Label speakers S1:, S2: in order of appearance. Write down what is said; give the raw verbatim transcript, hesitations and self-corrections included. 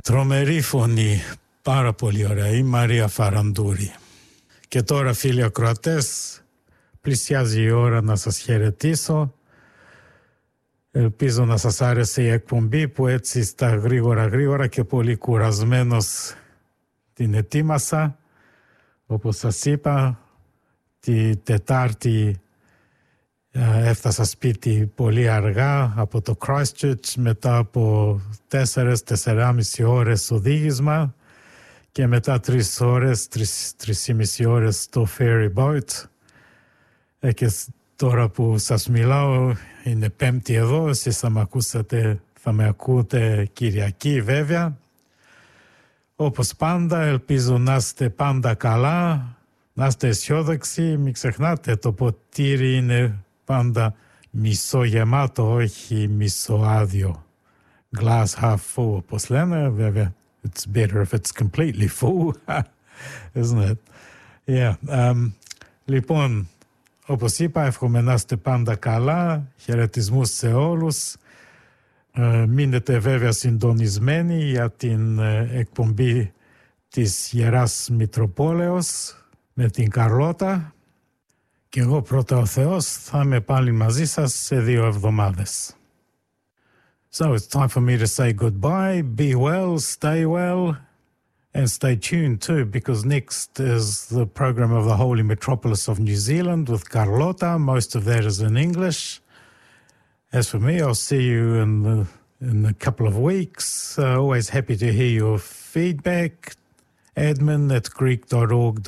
S1: Τρομερή φωνή, πάρα πολύ ωραία, η Μαρία Φαραντούρη. Και τώρα, φίλοι ακροατές, πλησιάζει η ώρα να σας χαιρετήσω. Ελπίζω να σας άρεσε η εκπομπή που έτσι στα γρήγορα γρήγορα και πολύ κουρασμένος την ετοίμασα. Όπως σας είπα, τη Τετάρτη έφτασα σπίτι πολύ αργά από το Christchurch μετά από τέσσερες, τεσσεράμιση ώρες οδήγισμα και μετά τρεις ώρες, τρεις, τρεις ή μισή ώρες στο ferry boat. Ε, και τώρα που σας μιλάω είναι Πέμπτη εδώ, εσείς θα με ακούσατε, θα με ακούτε Κυριακή βέβαια. Όπως πάντα ελπίζω να είστε πάντα καλά, να είστε αισιόδοξοι, μην ξεχνάτε το ποτήρι είναι πάντα μισογεμάτο, όχι μισοάδιο. Glass half full, όπως λένε, βέβαια. It's better if it's completely full, isn't it? Yeah. Um, λοιπόν, όπως είπα, εύχομαι να είστε πάντα καλά, χαιρετισμούς σε όλους. Uh, μείνετε βέβαια συντονισμένοι για την uh, εκπομπή της Ιεράς Μητροπόλεως με την Καρλώτα. Και εγώ πρώτα ο Θεός θα είμαι πάλι μαζί σας σε δύο εβδομάδες. So it's time for me to say goodbye. Be well, stay well, and stay tuned too, because next is the program of the Holy Metropolis of New Zealand with Carlota. Most of that is in English. As for me, I'll see you in, the, in a couple of weeks. Uh, always happy to hear your feedback. admin at greek dot org